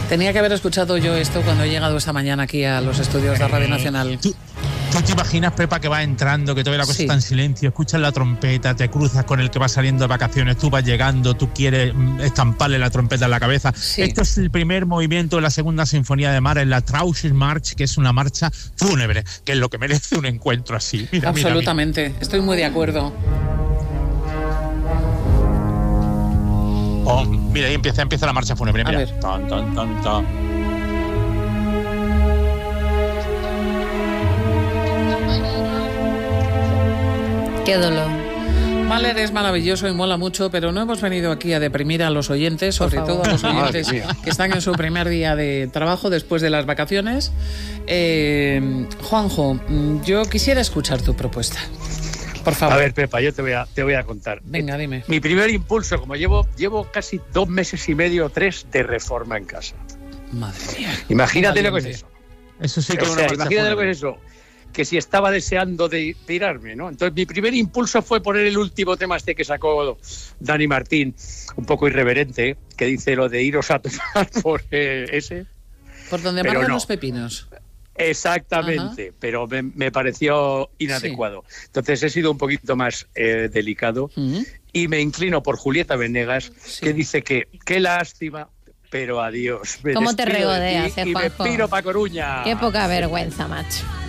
Tenía que haber escuchado yo esto cuando he llegado esta mañana aquí a los estudios de Radio Nacional. ¿Tú te imaginas, Pepa, que vas entrando, que toda la cosa está en silencio, escuchas la trompeta, te cruzas con el que va saliendo de vacaciones, tú vas llegando, tú quieres estamparle la trompeta en la cabeza? Sí. Este es el primer movimiento de la segunda sinfonía de Mahler, la Trauschmarsch, que es una marcha fúnebre, que es lo que merece un encuentro así. Mira, absolutamente, mira. Estoy muy de acuerdo. Oh, mira, ahí empieza la marcha fúnebre, mira. A ver. Tan, tan, tan, tan. Qué dolor. Mahler es maravilloso y mola mucho, pero no hemos venido aquí a deprimir a los oyentes, sobre todo a los oyentes que están en su primer día de trabajo después de las vacaciones. Juanjo, yo quisiera escuchar tu propuesta. Por favor. A ver, Pepa, yo te voy a contar. Venga, dime. Mi primer impulso, como llevo casi 2 meses y medio, 3 de reforma en casa. Madre mía. Imagínate lo que es eso. Eso sí que imagínate lo que es eso. Que si estaba deseando de tirarme, ¿no? Entonces mi primer impulso fue poner el último tema que sacó Dani Martín, un poco irreverente, que dice lo de iros a tomar por ese. Por donde amarran los pepinos. Exactamente, pero me pareció inadecuado. Sí. Entonces he sido un poquito más delicado y me inclino por Julieta Venegas, que dice que qué lástima, pero adiós. ¿Cómo te regodeas, y me piro pa' Coruña. Qué poca vergüenza, macho.